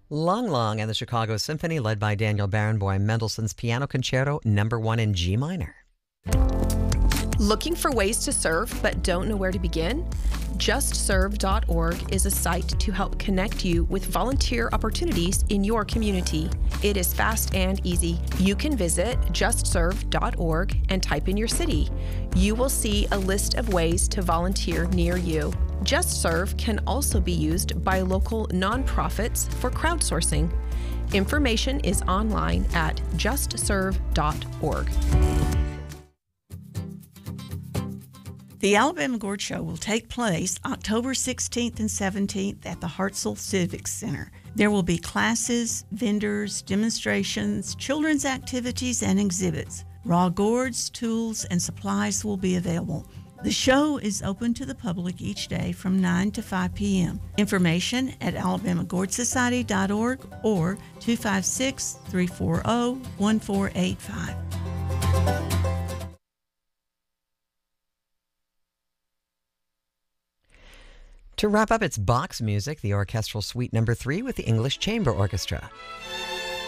Long Long and the Chicago Symphony, led by Daniel Barenboim, Mendelssohn's Piano Concerto No. 1 in G minor. Looking for ways to serve but don't know where to begin? JustServe.org is a site to help connect you with volunteer opportunities in your community. It is fast and easy. You can visit JustServe.org and type in your city. You will see a list of ways to volunteer near you. JustServe can also be used by local nonprofits for crowdsourcing. Information is online at JustServe.org. The Alabama Gourd Show will take place October 16th and 17th at the Hartselle Civic Center. There will be classes, vendors, demonstrations, children's activities, and exhibits. Raw gourds, tools, and supplies will be available. The show is open to the public each day from 9 to 5 p.m. Information at alabamagourdsociety.org or 256-340-1485. To wrap up its box music, the Orchestral Suite No. 3 with the English Chamber Orchestra.